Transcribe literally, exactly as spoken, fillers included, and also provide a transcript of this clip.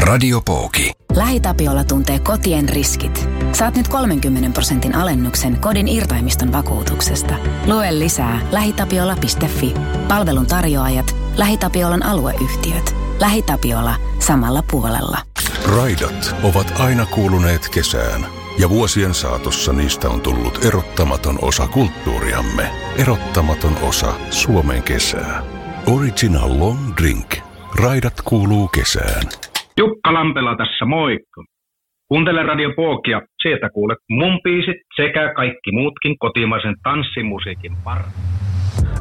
Radio Pooki. LähiTapiola tuntee kotien riskit. Saat nyt kolmenkymmenen prosentin alennuksen kodin irtaimiston vakuutuksesta. Lue lisää lähitapiola piste fi. Palvelun tarjoajat, LähiTapiolan alueyhtiöt. LähiTapiola samalla puolella. Raidat ovat aina kuuluneet kesään. Ja vuosien saatossa niistä on tullut erottamaton osa kulttuuriamme. Erottamaton osa Suomen kesää. Original Long Drink. Raidat kuuluu kesään. Jukka Lampela tässä, moikka. Kuuntele Radio Pookia, sieltä kuulet mun biisit sekä kaikki muutkin kotimaisen tanssimusiikin par.